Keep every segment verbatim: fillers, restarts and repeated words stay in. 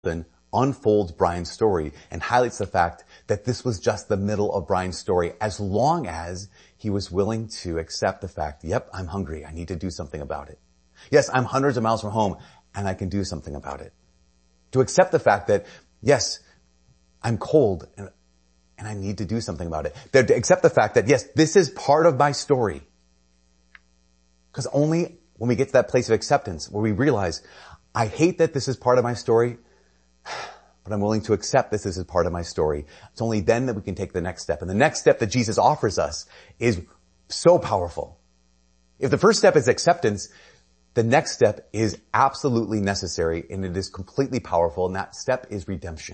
then unfolds Brian's story and highlights the fact that this was just the middle of Brian's story, as long as he was willing to accept the fact, yep, I'm hungry. I need to do something about it. Yes, I'm hundreds of miles from home and I can do something about it. To accept the fact that, yes, I'm cold and, and I need to do something about it. To accept the fact that, yes, this is part of my story. Because only when we get to that place of acceptance where we realize, I hate that this is part of my story, but I'm willing to accept this as part of my story. It's only then that we can take the next step. And the next step that Jesus offers us is so powerful. If the first step is acceptance, the next step is absolutely necessary, and it is completely powerful, and that step is redemption.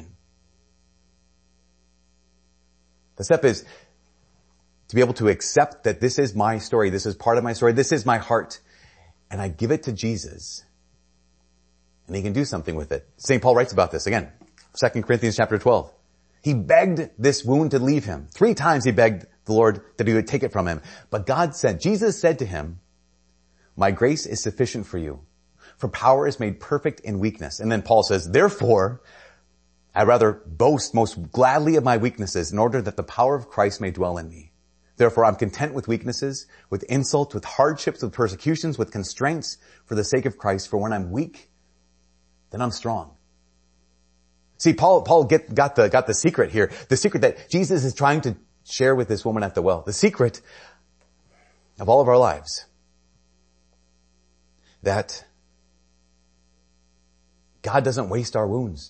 The step is to be able to accept that this is my story, this is part of my story, this is my heart, and I give it to Jesus, and he can do something with it. Saint Paul writes about this again, Second Corinthians chapter twelve. He begged this wound to leave him. Three times he begged the Lord that he would take it from him. But God said, Jesus said to him, my grace is sufficient for you, for power is made perfect in weakness. And then Paul says, therefore, I rather boast most gladly of my weaknesses in order that the power of Christ may dwell in me. Therefore, I'm content with weaknesses, with insults, with hardships, with persecutions, with constraints for the sake of Christ. For when I'm weak, then I'm strong. See, Paul, Paul get, got the, got the secret here. The secret that Jesus is trying to share with this woman at the well. The secret of all of our lives. That God doesn't waste our wounds.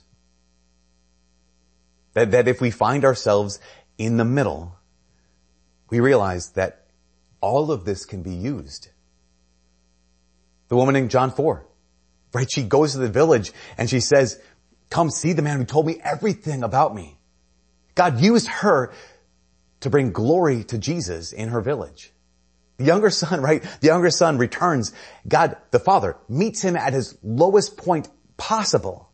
That, that if we find ourselves in the middle, we realize that all of this can be used. The woman in John four, right? She goes to the village and she says, come see the man who told me everything about me. God used her to bring glory to Jesus in her village. The younger son, right? The younger son returns. God, the Father, meets him at his lowest point possible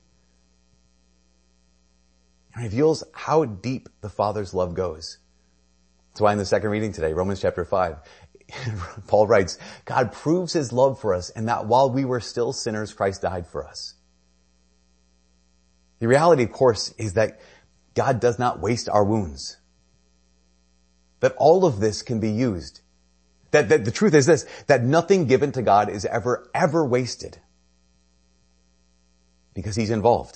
and reveals how deep the Father's love goes. That's why in the second reading today, Romans chapter five, Paul writes, God proves his love for us in that while we were still sinners, Christ died for us. The reality, of course, is that God does not waste our wounds. That all of this can be used. That, that the truth is this, that nothing given to God is ever, ever wasted. Because he's involved.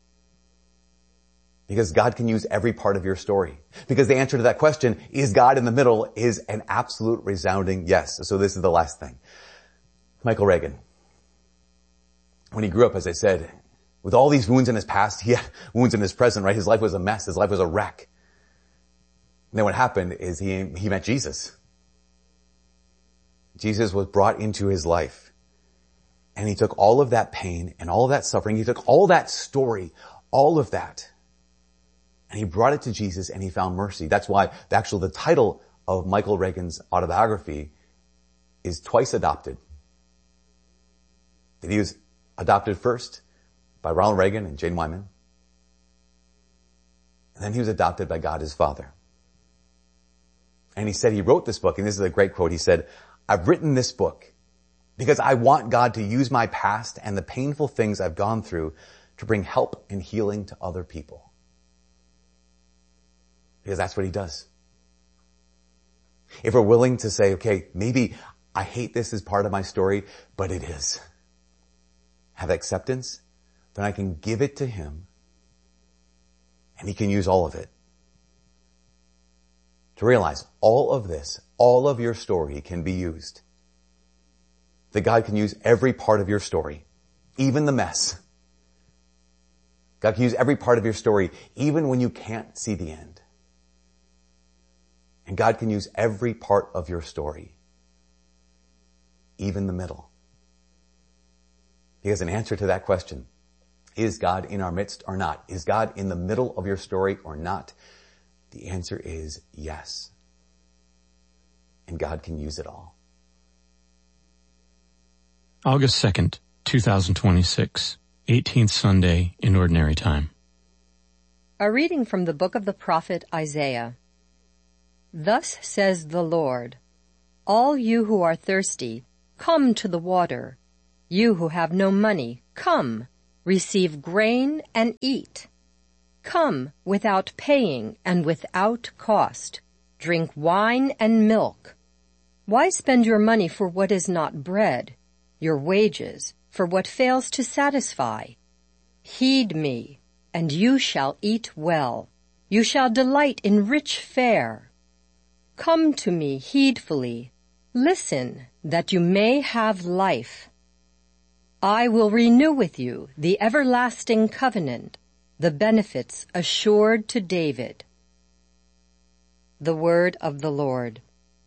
Because God can use every part of your story. Because the answer to that question, is God in the middle, is an absolute resounding yes. So this is the last thing. Michael Reagan. When he grew up, as I said, with all these wounds in his past, he had wounds in his present, right? His life was a mess. His life was a wreck. And then what happened is he, he met Jesus. Jesus was brought into his life. And he took all of that pain and all of that suffering. He took all that story, all of that. And he brought it to Jesus and he found mercy. That's why actually the title of Michael Reagan's autobiography is Twice Adopted. That he was adopted first by Ronald Reagan and Jane Wyman. And then he was adopted by God his Father. And he said he wrote this book, and this is a great quote. He said, I've written this book because I want God to use my past and the painful things I've gone through to bring help and healing to other people. Because that's what he does. If we're willing to say, okay, maybe I hate this as part of my story, but it is. Have acceptance, then I can give it to him and he can use all of it. To realize all of this, all of your story can be used. That God can use every part of your story, even the mess. God can use every part of your story, even when you can't see the end. And God can use every part of your story, even the middle. Because an answer to that question, is God in our midst or not? Is God in the middle of your story or not? The answer is yes. And God can use it all. August second, twenty twenty-six, eighteenth Sunday in Ordinary Time. A reading from the book of the prophet Isaiah. Thus says the Lord, all you who are thirsty, come to the water. You who have no money, come, receive grain and eat. Come without paying and without cost. Drink wine and milk. Why spend your money for what is not bread, your wages for what fails to satisfy? Heed me, and you shall eat well. You shall delight in rich fare. Come to me heedfully. Listen, that you may have life. I will renew with you the everlasting covenant, the benefits assured to David. The word of the Lord.